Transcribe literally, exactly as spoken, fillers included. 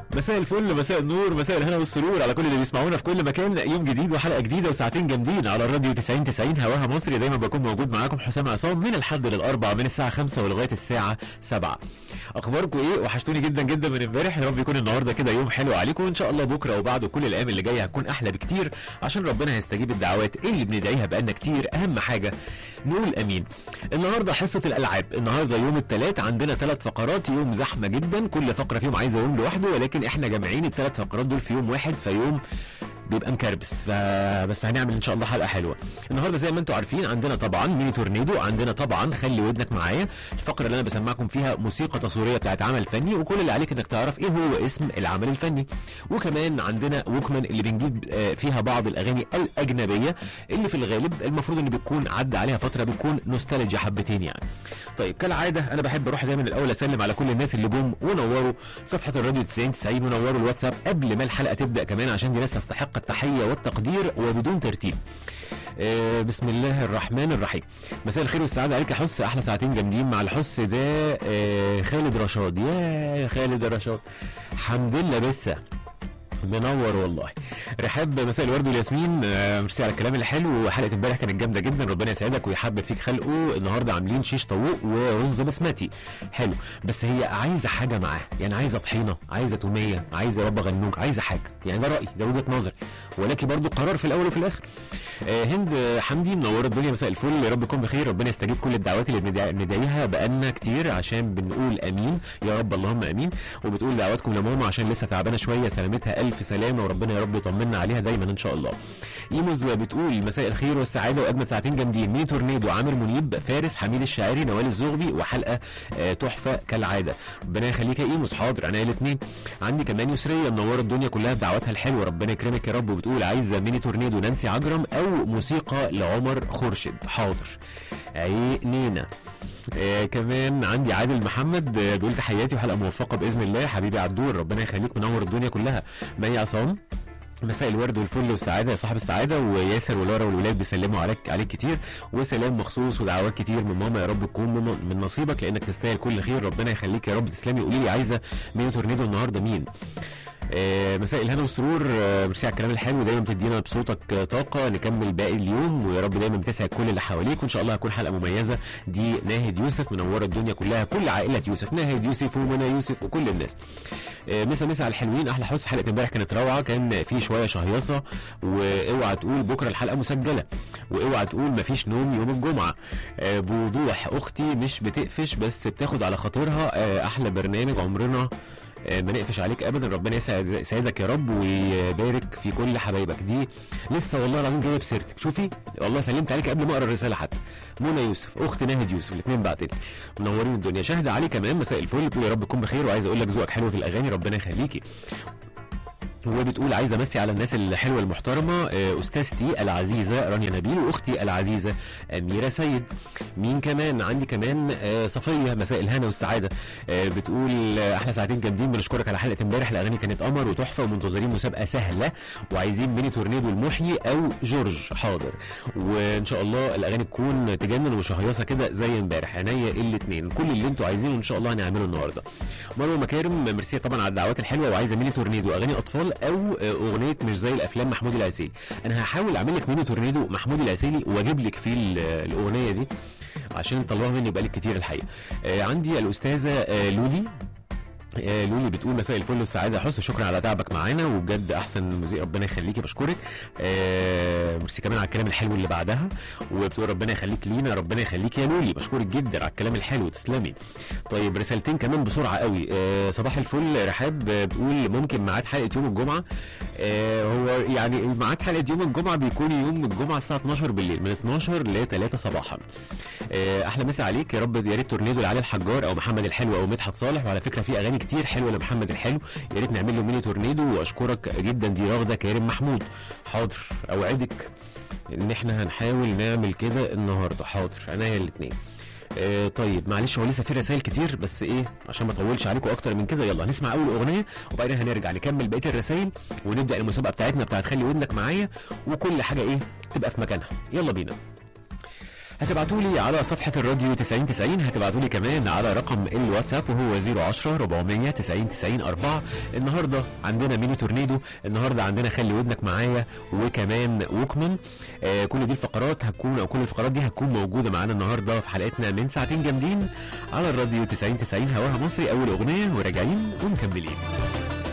مساء الفل، مساء النور، مساء الهنا والسرور على كل اللي بيسمعونا في كل مكان. يوم جديد وحلقه جديده وساعتين جامدين على الراديو تسعين تسعين هواها مصري. دايما بكون موجود معاكم حسام عصام من الحد للاربع، من الساعه خمسة ولغايه الساعه سبعة. اخباركم ايه؟ وحشتوني جدا جدا من امبارح. يا رب يكون النهارده كده يوم حلو عليكم، وان شاء الله بكره وبعده كل الايام اللي جايه هتكون احلى بكتير، عشان ربنا هيستجيب الدعوات اللي بندعيها بقالنا كتير. اهم حاجه نقول امين. النهارده حصه الالعاب، النهارده يوم الثلاث عندنا ثلاث فقرات، يوم زحمه جدا، كل فقره فيهم عايزه يوم لوحده، ولكن احنا جامعين الثلاث فقرات دول في يوم واحد، فيوم بيبقى مكربس. فبس هنعمل ان شاء الله حلقه حلوه النهارده. زي ما انتم عارفين عندنا طبعا ميني تورنيدو، عندنا طبعا خلي ودنك معايا، الفقره اللي انا بسمعكم فيها موسيقى تصويريه بتاعت عمل فني، وكل اللي عليك انك تعرف ايه هو اسم العمل الفني. وكمان عندنا ووكمان اللي بنجيب فيها بعض الاغاني الاجنبيه اللي في الغالب المفروض ان بتكون عدى عليها فتره، بتكون نوستالجيا حبتين يعني. طيب كالعاده انا بحب اروح دايما الاول اسلم على كل الناس اللي جم ونوروا صفحه الراديو تسعين تسعين ونوروا الواتساب قبل ما الحلقه تبدا كمان، عشان دي ناس تستحق التحيه والتقدير وبدون ترتيب. آه بسم الله الرحمن الرحيم. مساء الخير والسعاده عليك يا حس، احلى ساعتين جامدين مع الحس ده. آه خالد رشاد، يا خالد رشاد حمد لله بس منور والله. رحاب مساء الورد والياسمين، آه ميرسي على الكلام الحلو، وحلقه امبارح كانت جامده جدا، ربنا يسعدك ويحبب فيك خلقه. النهارده عاملين شيش طاووق ورز بسمتي حلو، بس هي عايزه حاجه معاه، يعني عايزه طحينه، عايزه توميه، عايزه ربه غنوج، عايزه حاجه، يعني ده رايي، ده وجهه نظري، ولكن برضو قرار في الاول وفي الاخر. آه هند حمدي منوره الدنيا، مساء الفل، يا رب تكون بخير، ربنا يستجيب كل الدعوات اللي بندعيها بقالنا كتير، عشان بنقول امين يا رب اللهم امين. وبتقول دعواتكم لماما عشان لسه تعبانه شويه، سلامتها الف سلامه، وربنا يا رب يطمنا عليها دايما ان شاء الله. ايموز بتقول مساء الخير والسعاده واجمل ساعتين جامدين، ميني تورنيدو، عامر منيب، فارس، حميد الشاعري، نوال الزغبي، وحلقه آه تحفه كالعاده. ربنا يخليك يا ايموز، حاضر عينيا الاثنين. عندي كمان يسريه منوره الدنيا كلها بدعواتها الحلوه، ربنا يكرمك يا رب، وبتقول عايزه ميني تورنيدو نانسي عجرم او موسيقى لعمر خورشيد، حاضر عينينا. آه كمان عندي عادل محمد، آه بيقول تحياتي وحلقه موفقه باذن الله حبيبي عبدور، ربنا يخليك منور الدنيا كلها. مي عصام مساء الورد والفل والسعاده يا صاحب السعاده، وياسر ولارا والولاد بيسلموا عليك عليك كتير، وسلام مخصوص ودعوات كتير من ماما، يا رب تكون من نصيبك لانك تستاهل كل خير، ربنا يخليك يا رب. تسلمي. قولي لي عايزه مين تورنيدو النهارده مين؟ آه مساء الهنا والسرور، آه ميرسي على الكلام الحلو، دايما بتدينا بصوتك آه طاقه نكمل باقي اليوم، ويا رب دايما بتسعد كل اللي حواليك، وان شاء الله هتكون حلقه مميزه. دي ناهد يوسف منوره الدنيا كلها، كل عائله يوسف، ناهد يوسف ومنى يوسف وكل الناس. آه مسا مسا على الحلوين، احلى حس. حلقه امبارح كانت روعه، كان في شويه شهيصه، واوعى تقول بكره الحلقه مسجله، واوعى تقول مفيش نوم يوم الجمعه. آه بوضوح اختي مش بتقفش بس بتاخد على خاطرها، آه احلى برنامج، عمرنا ما نقفش عليك ابدا، ربنا يسعدك يا رب ويبارك في كل حبايبك. دي لسه والله العظيم جايه بسيرتك، شوفي والله سلمت عليك قبل ما اقرا الرساله حتى. منى يوسف، اخت ناهد يوسف، الاثنين بعتلي منورين الدنيا. شاهد علي كمان مساء الفل، بتقول يا رب تكون بخير، وعايز اقول لك ذوقك حلو في الاغاني، ربنا يخليكي. هو بتقول عايزه امسي على الناس الحلوه المحترمه، استاذتي العزيزه رانيا نبيل، واختي العزيزه اميره سيد. مين كمان؟ عندي كمان صفيه، مساء الهنا والسعاده، بتقول احلى ساعتين جامدين، بنشكرك على حلقه امبارح، الاغاني كانت قمر وتحفه، ومنتظرين مسابقه سهله، وعايزين ميني تورنيدو المحيي او جورج، حاضر، وان شاء الله الاغاني تكون تجنن وشهيصه كده زي امبارح، عينيا الاثنين، كل اللي انتوا عايزينه ان شاء الله هنعمله النهارده. مروه مكارم ميرسي طبعا على الدعوات الحلوه، وعايزه ميني تورنيدو اغاني اطفال او اغنيه مش زي الافلام محمود العسيلي. انا هحاول اعمل لك ميني تورنيدو محمود العسيلي واجيب لك فيه الاغنيه دي عشان تطلعوها مني بقالك كتير الحقيقه. آه عندي الاستاذه آه لولي، آه لولي بتقول مساء الفل والسعاده يا حسن، شكرا على تعبك معانا، وبجد احسن مذيع، ربنا يخليكي، بشكرك. آه ميرسي كمان على الكلام الحلو اللي بعدها، وبتقول ربنا يخليك لينا، ربنا يخليك يا لولي، بشكرك جدا على الكلام الحلو، تسلمي. طيب رسالتين كمان بسرعه قوي. آه صباح الفل رحاب، بتقول ممكن ميعاد حلقه يوم الجمعه. آه هو يعني ميعاد حلقه يوم الجمعه بيكون يوم الجمعه الساعه اتناشر بالليل، من اتناشر ل تلاتة صباحا. آه احلى مسا عليك، يا رب يا ريت تورنيدو لعلي الحجار او محمد الحلو او مدحت صالح، وعلى فكره في اغاني كتير حلوه لمحمد الحلو، يا ريت نعمل له ميني تورنيدو، واشكرك جدا. دي رغده كريم محمود، حاضر اوعدك ان احنا هنحاول نعمل كده النهارده، حاضر عينيا الاثنين. آه طيب معلش هو لسه في رسائل كتير، بس ايه عشان ما اطولش عليكم اكتر من كده، يلا هنسمع اول اغنيه وبعدين هنرجع نكمل بقيه الرسائل، ونبدا المسابقه بتاعتنا بتاعت خلي ودنك معايا، وكل حاجه ايه تبقى في مكانها. يلا بينا. هتبعتوا لي على صفحه الراديو تسعين تسعين، هتبعتوا لي كمان على رقم الواتساب وهو صفر عشرة أربعمية تسعين تسعين أربعة. النهارده عندنا ميني تورنيدو، النهارده عندنا خلي ودنك معايا، وكمان ووكمان. آه كل دي الفقرات هتكون او كل الفقرات دي هتكون موجوده معانا النهارده في حلقتنا من ساعتين جامدين على الراديو تسعين تسعين هواها مصري. اول اغنيه وراجعين ومكملين.